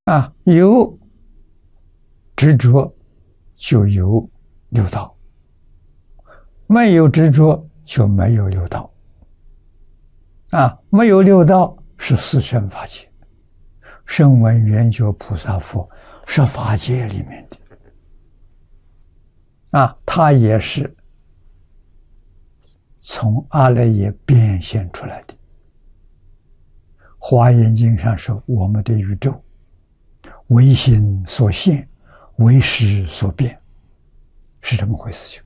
有执着就有六道，没有执着就没有六道。没有六道是四圣法界，声闻缘觉菩萨佛是法界里面的，它也是从阿赖耶变现出来的。华严经上说，我们的宇宙为心所现，为识所变，是这么回事情。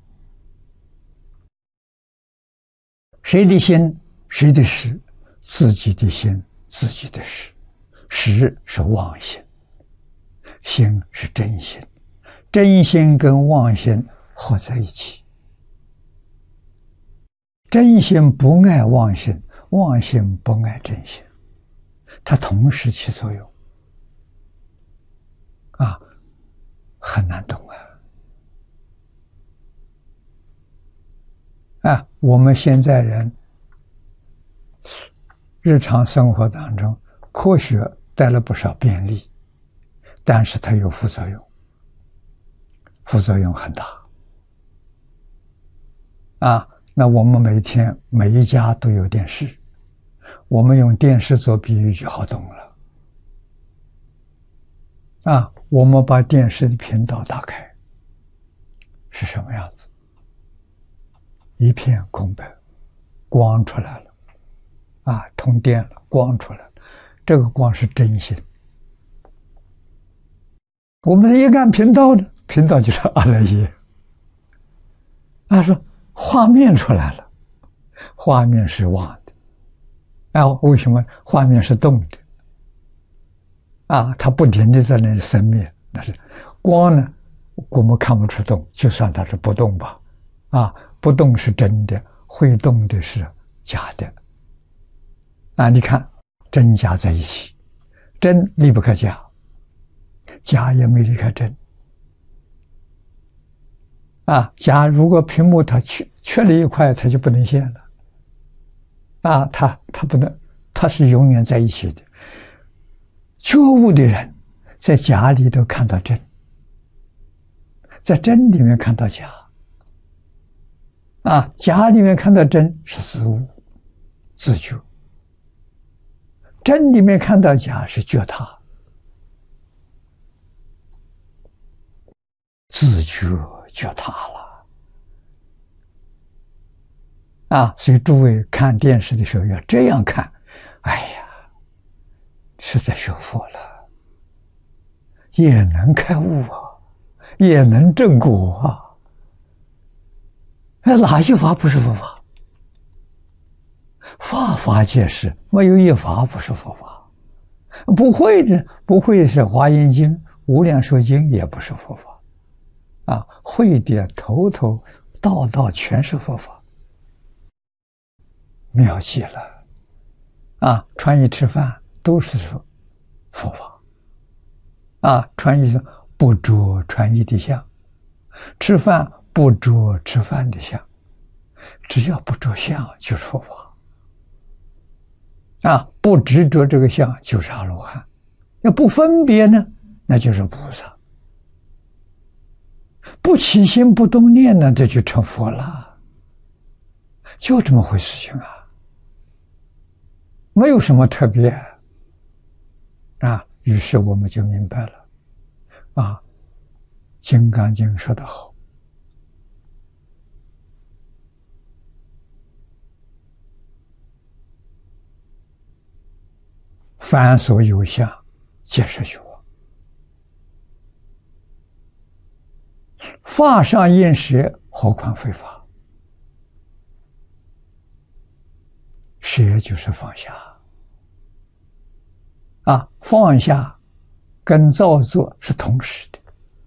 谁的心，谁的识？自己的心，自己的识。识是妄心，心是真心，真心跟妄心合在一起。真心不爱妄心，妄心不爱真心，它同时起作用，很难懂我们现在人日常生活当中，科学带了不少便利，但是它有副作用，副作用很大。那我们每天每一家都有电视，我们用电视做比喻就好懂了。我们把电视的频道打开，是什么样子？一片空白，光出来了，通电了，光出来了，这个光是真心。我们一按频道呢，频道就是阿赖耶。说画面出来了，画面是妄的。为什么画面是动的？它不停的在那里生灭，但是光呢，我们看不出动，就算它是不动吧。不动是真的，会动的是假的。你看真假在一起，真离不开假，假也没离开真。假如果屏幕它缺了一块，它就不能现了。它不能，它是永远在一起的。觉悟的人在假里头看到真，在真里面看到假。假里面看到真是自悟自觉，真里面看到假是觉他自觉觉他了。所以诸位看电视的时候要这样看，是在学佛了，也能开悟也能证果哪一法不是佛法？法法皆是，没有一法不是佛法。不会是华严经、无量寿经也不是佛法。会的头头道道全是佛法，妙极了。穿衣吃饭都是佛法。穿衣不着穿衣的相，吃饭不着吃饭的相，只要不着相就是佛法。不执着这个相就是阿罗汉，要不分别呢，那就是菩萨。不起心不动念呢，这就成佛了，就这么回事情没有什么特别于是我们就明白了金刚经说得好，凡所有相皆是虚妄，法上应舍，何况非法？舍就是放下放下跟造作是同时的。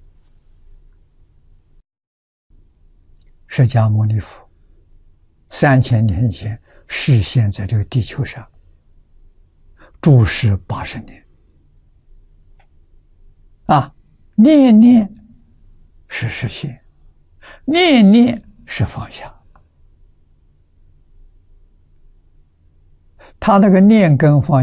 释迦牟尼佛3000年前示现在这个地球上，住世80年念念是实现，念念是放下。他那个念跟放